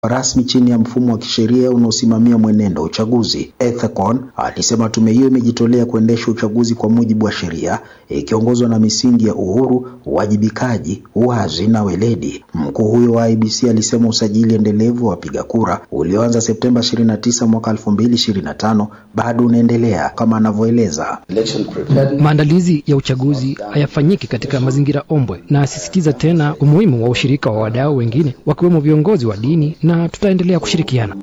rasmi chini ya mfumo wa kisheria unaosimamia mwenendo wa uchaguzi. Ethekon alisema tume hiyo imejitolea kuendesha uchaguzi kwa mujibu wa sheria, ikiongozwa na misingi ya uhuru, uwajibikaji, uwazi na weledi. Mkuu huyo wa IEBC alisema usajili endelevu wa wapiga kura ulioanza Septemba 29 mwaka 2025 bado unaendelea kama anavyoeleza. Maandalizi ya uchaguzi hayafanyiki katika mazingira ombwe, na asisitiza tena umuhimu wa ushirika wa wadau wengine wakiwemo viongozi wa dini, na tutaendelea kushirikiana.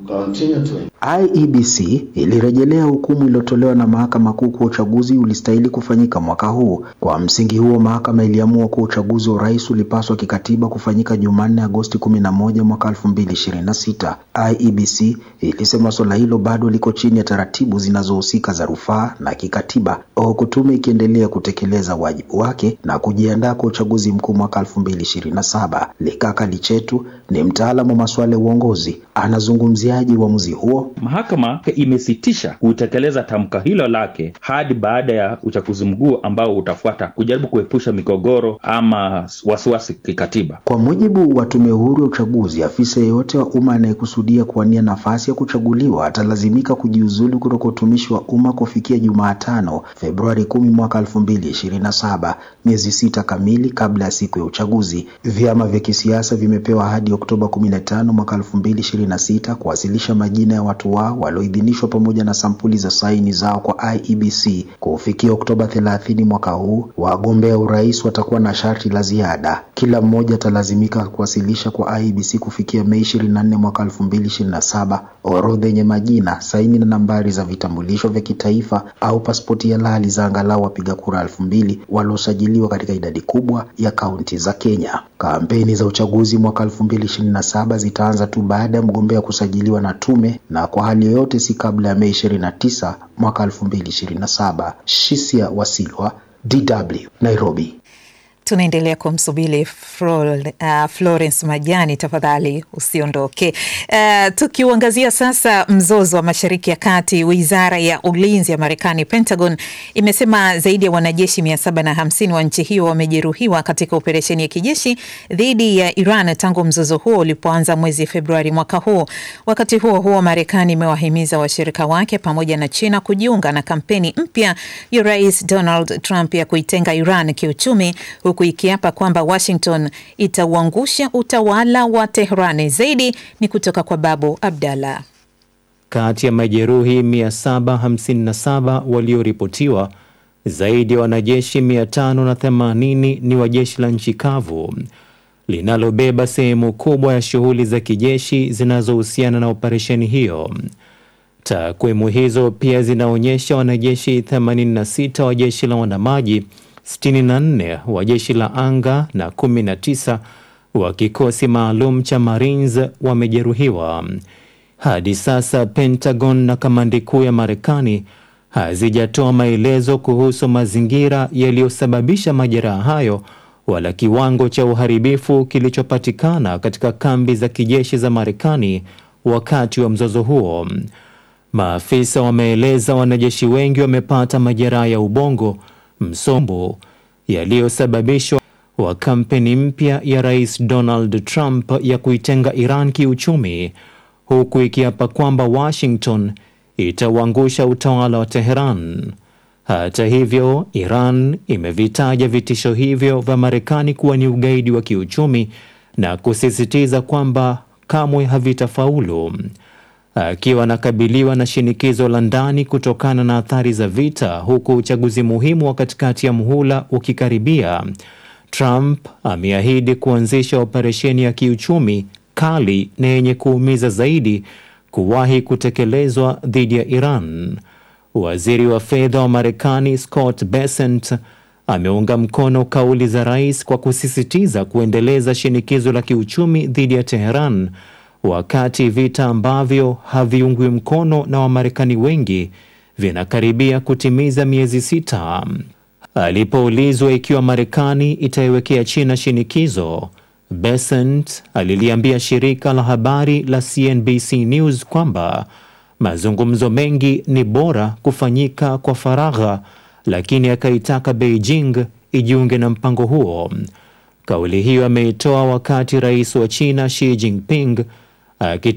IEBC ilirejelea hukumu iliyotolewa na Mahakama Kuu kwa uchaguzi ulistahili kufanyika mwaka huu. Kwa msingi huo, mahakama iliamua kuwa uchaguzi wa urais ulipaswa kikatiba kufanyika Jumanne Agosti 11 mwaka 2026. IEBC ilisema swala hilo bado liko chini ya taratibu zinazohusika za rufaa na kikatiba, huku tume ikiendelea kutekeleza wajibu wake na kujiandaa kwa uchaguzi mkuu mwaka 2027. Likaka Lichetu ni mtaalamu wa masuala ya uongozi. Anazungumziaje uamuzi huo? Mahakama imesitisha kutekeleza tamko hilo lake hadi baada ya uchaguzi mkuu ambao utafuata, kujaribu kuepusha migogoro ama wasiwasi kikatiba. Kwa mujibu wa tume huru ya uchaguzi, afisa yeyote wa umma anayekusudia kuwania nafasi ya kuchaguliwa atalazimika kujiuzulu kutoka utumishi wa umma kufikia Jumatano, Februari 10 mwaka 2027, miezi 6 kamili kabla ya siku ya uchaguzi. Vyama vya kisiasa vimepewa hadi Oktoba 15 mwaka 2026 kuwasilisha majina ya watu wao walioidhinishwa pamoja na sampuli za saini zao kwa IEBC. Kufikia Oktoba 30 mwaka huu, wagombea urais watakuwa na sharti la ziada. Kila mmoja atalazimika kuwasilisha kwa IEBC kufikia Mei 24 mwaka 2027 orodha yenye majina, saini na nambari za vitambulisho vya kitaifa au pasipoti halali za angalau wapiga kura 2000 waliosajiliwa katika idadi kubwa ya kaunti za Kenya. Kampeni za uchaguzi mwaka 2027 zitaanza tu baada ya mgombea kusajiliwa na tume, na kwa hali yoyote si kabla ya Mei 29 mwaka 2027. Shisia Wasilwa, DW, Nairobi. Tunaendelea kumsubiri Florence Majani, tafadhali usiondoke. Tukiuangazia sasa mzozo wa Mashariki ya Kati, Wizara ya Ulinzi ya Marekani, Pentagon, imesema zaidi ya wanajeshi 750 wa nchi hiyo wamejeruhiwa katika operesheni ya kijeshi dhidi ya Iran tangu mzozo huo ulipoanza mwezi Februari mwaka huu. Wakati huo huo, Marekani imewahimiza washirika wake pamoja na China kujiunga na kampeni mpya ya Rais Donald Trump ya kuitenga Iran kiuchumi, huku ikiapa kwamba Washington itauangusha utawala wa Tehran. Zaidi ni kutoka kwa Babu Abdalla. Kati ya majeruhi 757 walioripotiwa, zaidi ya wanajeshi 580 ni wa jeshi la nchi kavu linalobeba sehemu kubwa ya shughuli za kijeshi zinazohusiana na operesheni hiyo. Takwimu hizo pia zinaonyesha wanajeshi 86 wa jeshi la wanamaji, 64 wa jeshi la anga na 19 wa kikosi maalum cha Marines wamejeruhiwa. Hadi sasa Pentagon na kamandi kuu ya Marekani hazijatoa maelezo kuhusu mazingira yaliyosababisha majeraha hayo wala kiwango cha uharibifu kilichopatikana katika kambi za kijeshi za Marekani wakati wa mzozo huo. Maafisa wameeleza wanajeshi wengi wamepata majeraha ya ubongo, msombo, yaliyosababishwa wa kampeni mpya ya Rais Donald Trump ya kuitenga Iran kiuchumi, huku ikiapa kwamba Washington itauangusha utawala wa Tehran. Hata hivyo, Iran imevitaja vitisho hivyo vya Marekani kuwa ni ugaidi wa kiuchumi na kusisitiza kwamba kamwe havitafaulu. Akiwa anakabiliwa na shinikizo la ndani kutokana na athari za vita, huku uchaguzi muhimu wa katikati ya muhula ukikaribia, Trump ameahidi kuanzisha operesheni ya kiuchumi kali na yenye kuumiza zaidi kuwahi kutekelezwa dhidi ya Iran. Waziri wa fedha wa Marekani Scott Bessent ameunga mkono kauli za rais kwa kusisitiza kuendeleza shinikizo la kiuchumi dhidi ya Tehran, wakati vita ambavyo haviungwi mkono na Wamarekani wengi vinakaribia kutimiza miezi 6. Alipoulizwa ikiwa Marekani itaiwekea China shinikizo, Bessent aliliambia shirika la habari la CNBC News kwamba mazungumzo mengi ni bora kufanyika kwa faragha, lakini akaitaka Beijing ijiunge na mpango huo. Kauli hiyo ameitoa wakati rais wa China Xi Jinping